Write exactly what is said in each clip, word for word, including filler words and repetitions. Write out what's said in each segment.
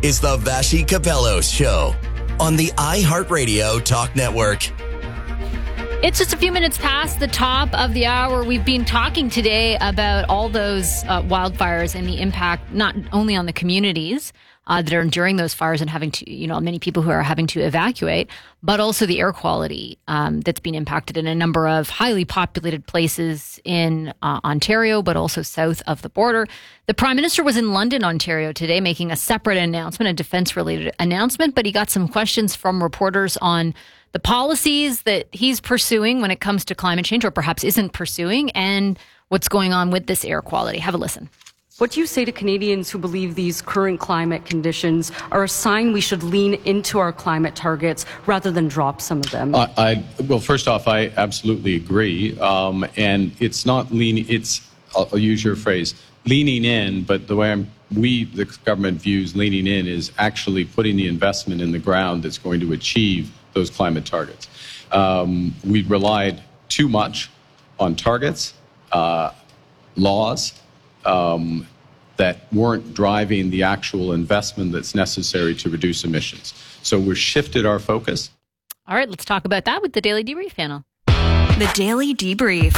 is the Vassy Capello Show on the iHeartRadio Talk Network. It's just a few minutes past the top of the hour. We've been talking today about all those uh, wildfires and the impact not only on the communities uh, that are enduring those fires and having to, you know, many people who are having to evacuate, but also the air quality um, that's been impacted in a number of highly populated places in uh, Ontario, but also south of the border. The Prime Minister was in London, Ontario today, making a separate announcement, a defense-related announcement, but he got some questions from reporters on the policies that he's pursuing when it comes to climate change, or perhaps isn't pursuing, and what's going on with this air quality. Have a listen. What do you say to Canadians who believe these current climate conditions are a sign we should lean into our climate targets rather than drop some of them? Uh, I, well, first off, I absolutely agree. Um, and it's not leaning, it's, I'll, I'll use your phrase, leaning in, but the way I'm, we, the government views leaning in is actually putting the investment in the ground that's going to achieve those climate targets. Um, we relied too much on targets, uh, laws, um, that weren't driving the actual investment that's necessary to reduce emissions. So we've shifted our focus. All right, let's talk about that with the Daily Debrief panel. The Daily Debrief.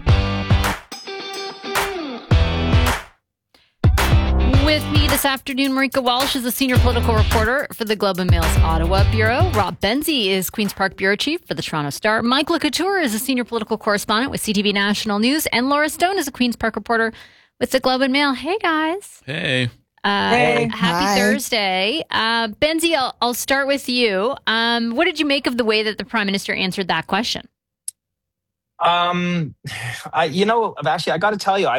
With me this afternoon, Marika Walsh is a senior political reporter for the Globe and Mail's Ottawa Bureau. Rob Benzie is Queen's Park Bureau Chief for the Toronto Star. Mike LeCouture is a senior political correspondent with C T V National News. And Laura Stone is a Queen's Park reporter with the Globe and Mail. Hey, guys. Hey. Uh, hey. Happy Hi. Thursday. Uh, Benzie, I'll, I'll start with you. Um, what did you make of the way that the Prime Minister answered that question? Um, I, you know, actually, I got to tell you, I